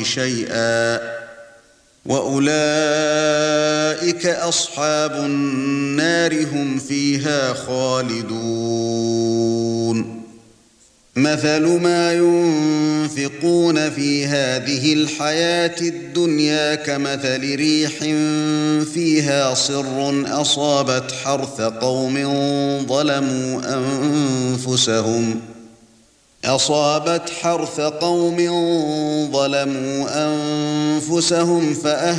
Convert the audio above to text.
شيئا وأولئك أصحاب النار هم فيها خالدون مثل ما ينفقون في هذه الحياة الدنيا كمثل ريح فيها صر أصابت حرث قوم ظلموا أنفسهم